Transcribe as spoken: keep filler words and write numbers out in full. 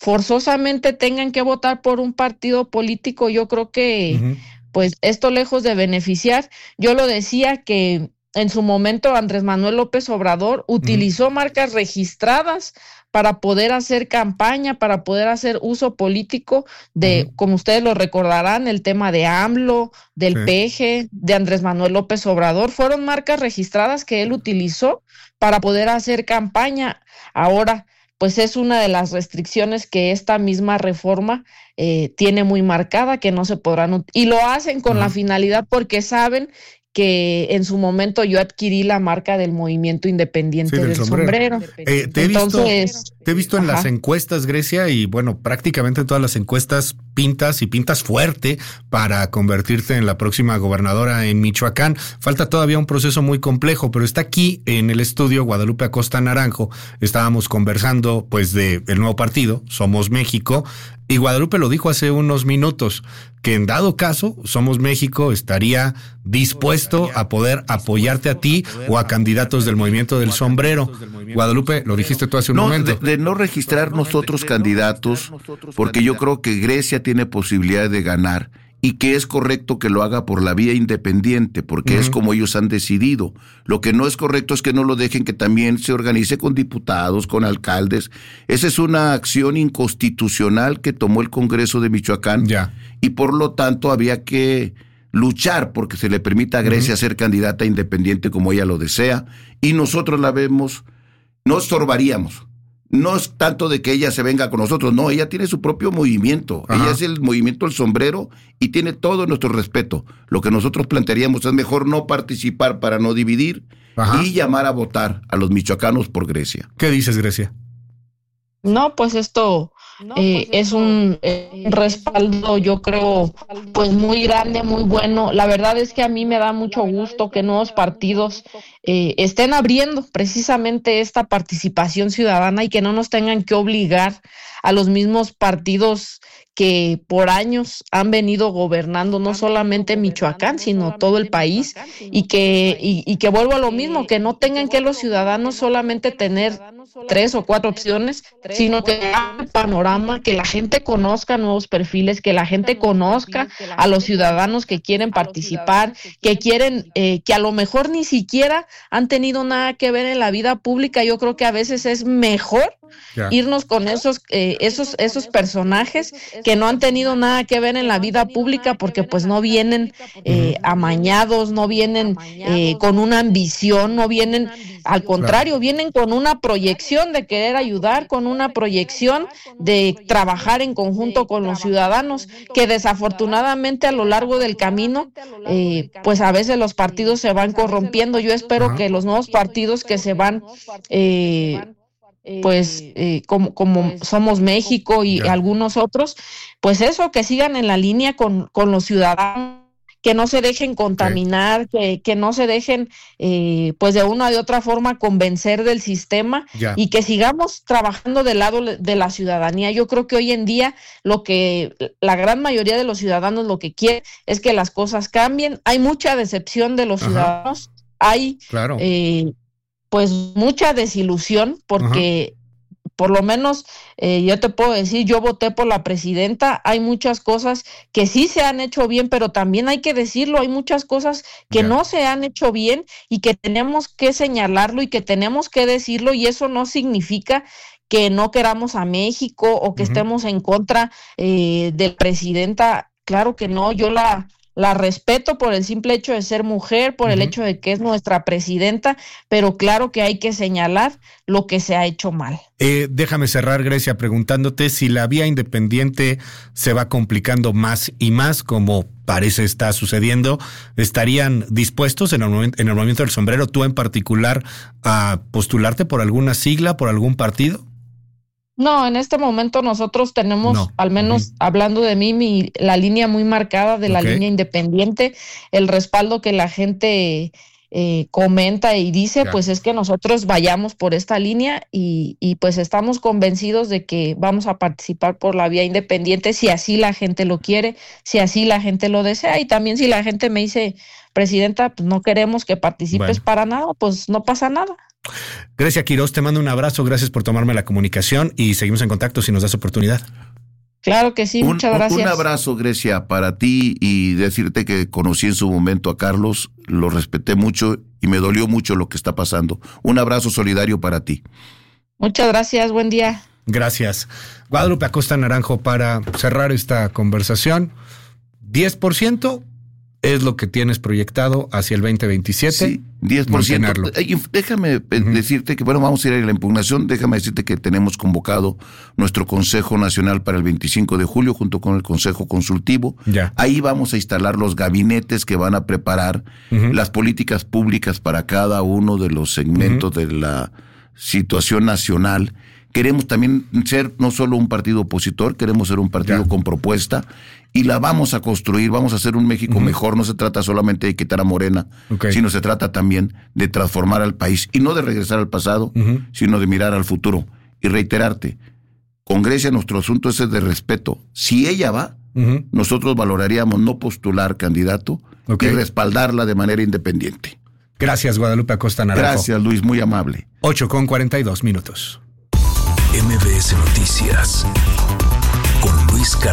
forzosamente tengan que votar por un partido político. Yo creo que uh-huh. pues esto lejos de beneficiar, yo lo decía que en su momento Andrés Manuel López Obrador utilizó uh-huh. marcas registradas para poder hacer campaña, para poder hacer uso político de, uh-huh. como ustedes lo recordarán, el tema de AMLO, del sí. P G, de Andrés Manuel López Obrador, fueron marcas registradas que él utilizó para poder hacer campaña. Ahora, pues es una de las restricciones que esta misma reforma eh, tiene muy marcada, que no se podrán, y lo hacen con uh-huh. la finalidad porque saben que en su momento yo adquirí la marca del movimiento independiente sí, del, del sombrero. sombrero. Eh, te, he Entonces, visto, te he visto en ajá. las encuestas, Grecia, y bueno, prácticamente en todas las encuestas pintas y pintas fuerte para convertirte en la próxima gobernadora en Michoacán. Falta todavía un proceso muy complejo, pero está aquí en el estudio Guadalupe Acosta Naranjo. Estábamos conversando pues de el nuevo partido, Somos México, y Guadalupe lo dijo hace unos minutos, que en dado caso, Somos México estaría dispuesto a poder apoyarte a ti o a candidatos del movimiento del sombrero. Guadalupe, lo dijiste tú hace un no, momento. De, de no registrar nosotros candidatos, porque yo creo que Grecia tiene posibilidad de ganar y que es correcto que lo haga por la vía independiente, porque uh-huh. es como ellos han decidido. Lo que no es correcto es que no lo dejen que también se organice con diputados, con alcaldes. Esa es una acción inconstitucional que tomó el Congreso de Michoacán ya. y por lo tanto había que luchar porque se le permita a Grecia uh-huh. ser candidata independiente como ella lo desea, y nosotros la vemos, no estorbaríamos. No es tanto de que ella se venga con nosotros, no, ella tiene su propio movimiento, Ajá. ella es el movimiento del sombrero y tiene todo nuestro respeto. Lo que nosotros plantearíamos es mejor no participar para no dividir Ajá. y llamar a votar a los michoacanos por Grecia. ¿Qué dices, Grecia? No, pues esto eh, es un eh, respaldo, yo creo, pues muy grande, muy bueno. La verdad es que a mí me da mucho gusto que nuevos partidos eh, estén abriendo precisamente esta participación ciudadana y que no nos tengan que obligar a los mismos partidos que por años han venido gobernando no solamente Michoacán, sino todo el país, y que y, y que vuelvo a lo mismo, que no tengan que los ciudadanos solamente tener tres o cuatro opciones, sino que haya un panorama, que la gente conozca nuevos perfiles, que la gente conozca a los ciudadanos que quieren participar, que quieren, eh, que a lo mejor ni siquiera han tenido nada que ver en la vida pública. Yo creo que a veces es mejor Ya. irnos con esos eh, esos esos personajes que no han tenido nada que ver en la vida pública, porque pues no vienen eh, amañados, no vienen eh, con una ambición, no vienen, al contrario, vienen con una proyección de querer ayudar, con una proyección de trabajar en conjunto con los ciudadanos, que desafortunadamente a lo largo del camino eh, pues a veces los partidos se van corrompiendo. Yo espero Ajá. que los nuevos partidos que se van eh, pues eh, como, como Somos México y yeah. algunos otros, pues eso, que sigan en la línea con, con los ciudadanos, que no se dejen contaminar, okay. que, que no se dejen eh, pues de una o de otra forma convencer del sistema yeah. y que sigamos trabajando del lado de la ciudadanía. Yo creo que hoy en día lo que la gran mayoría de los ciudadanos lo que quieren es que las cosas cambien. Hay mucha decepción de los Ajá. ciudadanos, hay claro. eh, pues mucha desilusión, porque Ajá. por lo menos eh, yo te puedo decir, yo voté por la presidenta. Hay muchas cosas que sí se han hecho bien, pero también hay que decirlo, hay muchas cosas que yeah. no se han hecho bien y que tenemos que señalarlo y que tenemos que decirlo, y eso no significa que no queramos a México o que uh-huh. estemos en contra eh, de la presidenta. Claro que no, yo la... La respeto por el simple hecho de ser mujer, por uh-huh. el hecho de que es nuestra presidenta, pero claro que hay que señalar lo que se ha hecho mal. Eh, déjame cerrar, Grecia, preguntándote si la vía independiente se va complicando más y más, como parece está sucediendo. ¿Estarían dispuestos en el, moment- en el movimiento del sombrero, tú en particular, a postularte por alguna sigla, por algún partido? No, en este momento nosotros tenemos, no. al menos uh-huh. hablando de mí, mi, la línea muy marcada de la okay. línea independiente, el respaldo que la gente eh, comenta y dice, ya. pues es que nosotros vayamos por esta línea y, y pues estamos convencidos de que vamos a participar por la vía independiente, si así la gente lo quiere, si así la gente lo desea, y también si la gente me dice, presidenta, pues no queremos que participes bueno. para nada, pues no pasa nada. Grecia Quiroz, te mando un abrazo, gracias por tomarme la comunicación y seguimos en contacto si nos das oportunidad. Claro que sí, un, muchas gracias. Un abrazo, Grecia, para ti y decirte que conocí en su momento a Carlos, lo respeté mucho y me dolió mucho lo que está pasando. Un abrazo solidario para ti. Muchas gracias, buen día. Gracias. Guadalupe Acosta Naranjo, para cerrar esta conversación, diez por ciento es lo que tienes proyectado hacia el veinte veintisiete. Sí, diez por ciento. Déjame uh-huh. decirte que, bueno, vamos a ir a la impugnación. Déjame decirte que tenemos convocado nuestro Consejo Nacional para el veinticinco de julio junto con el Consejo Consultivo. Ya. Ahí vamos a instalar los gabinetes que van a preparar uh-huh. las políticas públicas para cada uno de los segmentos uh-huh. de la situación nacional. Queremos también ser no solo un partido opositor, queremos ser un partido ya. con propuesta y la vamos a construir, vamos a hacer un México uh-huh. mejor. No se trata solamente de quitar a Morena, okay. sino se trata también de transformar al país y no de regresar al pasado, uh-huh. sino de mirar al futuro. Y reiterarte, con Grecia nuestro asunto es de respeto. Si ella va, uh-huh. nosotros valoraríamos no postular candidato okay. y respaldarla de manera independiente. Gracias, Guadalupe Acosta Naranjo. Gracias, Luis, muy amable. ocho con cuarenta y dos minutos. M B S Noticias con Luis Cárdenas.